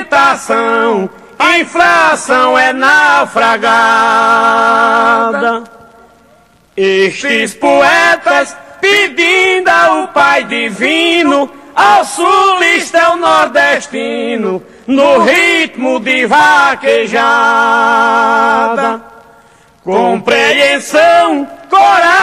alimentação, a inflação é naufragada. Estes poetas pedindo ao Pai Divino, ao sulista ao nordestino, no ritmo de vaquejada. Compreensão, coragem